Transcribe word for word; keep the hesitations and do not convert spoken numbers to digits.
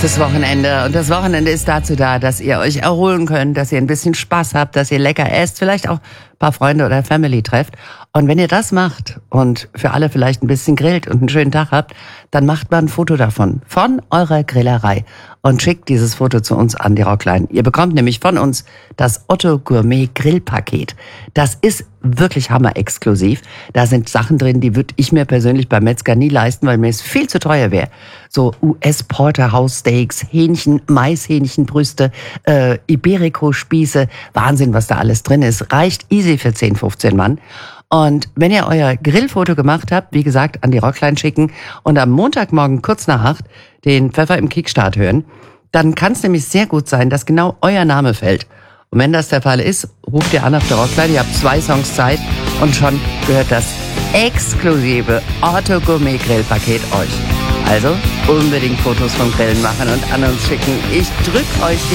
nächstes Wochenende. Und das Wochenende ist dazu da, dass ihr euch erholen könnt, dass ihr ein bisschen Spaß habt, dass ihr lecker esst, vielleicht auch ein paar Freunde oder Family trefft. Und wenn ihr das macht und für alle vielleicht ein bisschen grillt und einen schönen Tag habt, dann macht mal ein Foto davon, von eurer Grillerei, und schickt dieses Foto zu uns an die Rockline. Ihr bekommt nämlich von uns das Otto Gourmet Grillpaket. Das ist wirklich hammer-exklusiv. Da sind Sachen drin, die würde ich mir persönlich beim Metzger nie leisten, weil mir es viel zu teuer wäre. So U S-Porterhouse-Steaks, Hähnchen, Maishähnchenbrüste, äh, Iberico-Spieße. Wahnsinn, was da alles drin ist. Reicht easy für zehn, fünfzehn Mann. Und wenn ihr euer Grillfoto gemacht habt, wie gesagt, an die Rockline schicken und am Montagmorgen kurz nach acht den Pfeffer im Kickstart hören, dann kann es nämlich sehr gut sein, dass genau euer Name fällt. Und wenn das der Fall ist, ruft ihr an auf der Rockline, ihr habt zwei Songs Zeit und schon gehört das exklusive Otto Gourmet Grillpaket euch. Also unbedingt Fotos vom Grillen machen und an uns schicken. Ich drück euch die